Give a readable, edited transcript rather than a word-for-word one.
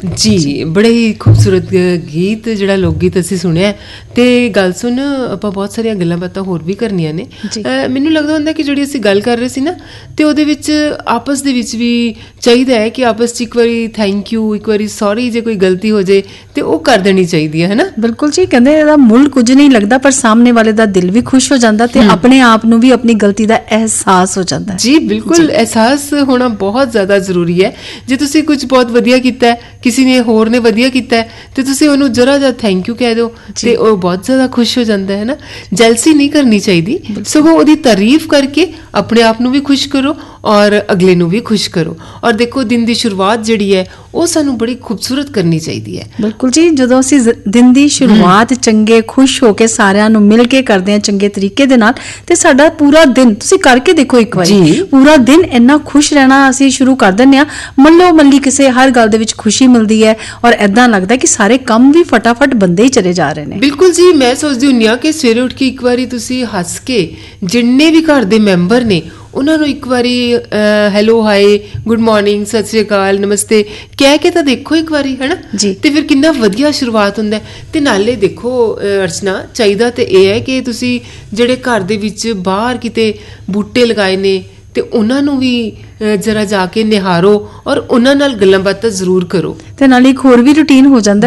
ਜੀ ਬੜੇ ਹੀ ਖੂਬਸੂਰਤ ਗੀਤ, ਜਿਹੜਾ ਲੋਕ ਗੀਤ ਅਸੀਂ ਸੁਣਿਆ। ਤੇ ਗੱਲ ਸੁਣ, ਆਪਾਂ ਬਹੁਤ ਸਾਰੀਆਂ ਗੱਲਾਂ ਬਾਤਾਂ ਹੋਰ ਵੀ ਕਰਨੀਆਂ ਨੇ। ਮੈਨੂੰ ਲੱਗਦਾ ਹੁੰਦਾ ਕਿ ਜਿਹੜੀ ਅਸੀਂ ਗੱਲ ਕਰ ਰਹੇ ਸੀ ਨਾ, ਤੇ ਉਹਦੇ ਵਿੱਚ ਆਪਸ ਦੇ ਵਿੱਚ ਵੀ ਚਾਹੀਦਾ ਹੈ ਕਿ ਆਪਸ 'ਚ ਇੱਕ ਵਾਰੀ ਥੈਂਕ ਯੂ, ਇੱਕ ਵਾਰੀ ਸੌਰੀ, ਜੇ ਕੋਈ ਗਲਤੀ ਹੋ ਜਾਏ ਤੇ ਉਹ ਕਰ ਦੇਣੀ ਚਾਹੀਦੀ ਹੈ ਨਾ। ਬਿਲਕੁਲ ਜੀ, ਕਹਿੰਦੇ ਇਹਦਾ ਮੁੱਲ ਕੁਝ ਨਹੀਂ ਲੱਗਦਾ, ਪਰ ਸਾਹਮਣੇ ਵਾਲੇ ਦਾ ਦਿਲ ਵੀ ਖੁਸ਼ ਹੋ ਜਾਂਦਾ ਤੇ ਆਪਣੇ ਆਪ ਨੂੰ ਵੀ ਆਪਣੀ ਗਲਤੀ ਦਾ ਅਹਿਸਾਸ ਹੋ ਜਾਂਦਾ। ਜੀ ਬਿਲਕੁਲ, ਅਹਿਸਾਸ ਹੋਣਾ ਬਹੁਤ ਜ਼ਿਆਦਾ ਜ਼ਰੂਰੀ ਹੈ। ਜੇ ਤੁਸੀਂ ਕੁਝ ਬਹੁਤ ਵਧੀਆ ਕੀਤਾ ਹੈ, ਕਿਸੇ ਨੇ ਹੋਰ ਨੇ ਵਧੀਆ ਕੀਤਾ ਹੈ, ਤੇ ਤੁਸੀਂ ਉਹਨੂੰ ਜਰਾ ਜਿਹਾ ਥੈਂਕ ਯੂ ਕਹਿ ਦਿਓ ਤੇ ਉਹ ਬਹੁਤ ਜ਼ਿਆਦਾ ਖੁਸ਼ ਹੋ ਜਾਂਦਾ ਹੈ ਨਾ। ਜੈਲਸੀ ਨਹੀਂ ਕਰਨੀ ਚਾਹੀਦੀ, ਸਗੋਂ ਉਹਦੀ ਤਾਰੀਫ ਕਰਕੇ ਆਪਣੇ ਆਪ ਨੂੰ ਵੀ ਖੁਸ਼ ਕਰੋ ਔਰ ਅਗਲੇ ਨੂੰ ਵੀ ਖੁਸ਼ ਕਰੋ। ਔਰ ਦੇਖੋ, ਦਿਨ ਦੀ ਸ਼ੁਰੂਆਤ ਜਿਹੜੀ ਹੈ ਉਹ ਸਾਨੂੰ ਬੜੀ ਖੂਬਸੂਰਤ ਕਰਨੀ ਚਾਹੀਦੀ ਹੈ। ਬਿਲਕੁਲ ਜੀ, ਜਦੋਂ ਅਸੀਂ ਦਿਨ ਦੀ ਸ਼ੁਰੂਆਤ ਚੰਗੇ ਖੁਸ਼ ਹੋ ਕੇ ਸਾਰਿਆਂ ਨੂੰ ਮਿਲ ਕੇ ਕਰਦੇ ਹਾਂ ਚੰਗੇ ਤਰੀਕੇ ਦੇ ਨਾਲ, ਤੇ ਸਾਡਾ ਪੂਰਾ ਦਿਨ ਤੁਸੀਂ ਕਰਕੇ ਦੇਖੋ ਇੱਕ ਵਾਰੀ, ਪੂਰਾ ਦਿਨ ਇੰਨਾ ਖੁਸ਼ ਰਹਿਣਾ ਅਸੀਂ ਸ਼ੁਰੂ ਕਰ ਦਿੰਦੇ ਹਾਂ। ਮੱਲੋ ਮੱਲੀ ਕਿਸੇ ਹਰ ਗੱਲ ਦੇ ਵਿੱਚ ਖੁਸ਼ੀ ਮਿਲਦੀ ਹੈ ਔਰ ਏਦਾਂ ਲੱਗਦਾ ਕਿ ਸਾਰੇ ਕੰਮ ਵੀ ਫਟਾਫਟ ਬੰਦੇ ਹੀ ਚਲੇ ਜਾ ਰਹੇ ਨੇ। ਬਿਲਕੁਲ ਜੀ, ਮੈਂ ਸੋਚਦੀ ਹੁੰਦੀ ਹਾਂ ਕਿ ਸਵੇਰੇ ਉੱਠ ਕੇ ਇੱਕ ਵਾਰੀ ਤੁਸੀਂ ਹੱਸ ਕੇ ਜਿੰਨੇ ਵੀ ਘਰ ਦੇ ਮੈਂਬਰ ਨੇ ਉਹਨਾਂ ਨੂੰ ਇੱਕ ਵਾਰੀ ਹੈਲੋ, ਹਾਏ, ਗੁੱਡ ਮਾਰਨਿੰਗ, ਸਤਿ ਸ਼੍ਰੀ ਅਕਾਲ, ਨਮਸਤੇ ਕਹਿ ਕੇ ਤਾਂ ਦੇਖੋ ਇੱਕ ਵਾਰੀ, ਹੈ ਨਾ। ਤੇ ਫਿਰ ਕਿੰਨਾ ਵਧੀਆ ਸ਼ੁਰੂਆਤ ਹੁੰਦਾ। ਤੇ ਨਾਲੇ ਦੇਖੋ ਅਰਚਨਾ, ਚਾਹੀਦਾ ਤੇ ਇਹ ਹੈ ਕਿ ਤੁਸੀਂ ਜਿਹੜੇ ਘਰ ਦੇ ਵਿੱਚ ਬਾਹਰ ਕਿਤੇ ਬੂਟੇ ਲਗਾਏ ਨੇ ਤੇ ਉਹਨਾਂ ਨੂੰ ਵੀ ਜਰਾ ਜਾ ਕੇ ਨਿਹਾਰੋ ਔਰ ਉਹਨਾਂ ਨਾਲ ਗੱਲਾਂ ਬਾਤਾਂ ਜ਼ਰੂਰ ਕਰੋ। ਤੇ ਨਾਲ ਇੱਕ ਹੋਰ ਵੀ ਰੂਟੀਨ ਹੋ ਜਾਂਦਾ